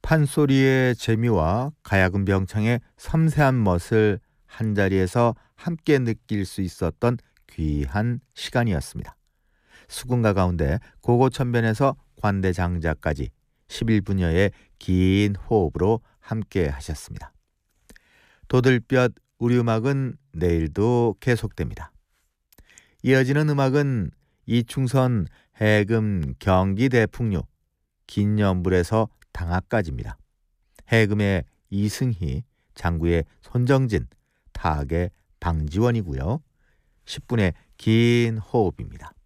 판소리의 재미와 가야금 병창의 섬세한 멋을 한자리에서 함께 느낄 수 있었던 귀한 시간이었습니다. 수군가 가운데 고고천변에서 관대장자까지 11분여의 긴 호흡으로 함께 하셨습니다. 도들볕 우리 음악은 내일도 계속됩니다. 이어지는 음악은 이충선 해금 경기대풍류 긴연불에서 당하까지입니다. 해금의 이승희, 장구의 손정진, 타악의 방지원이고요. 10분의 긴 호흡입니다.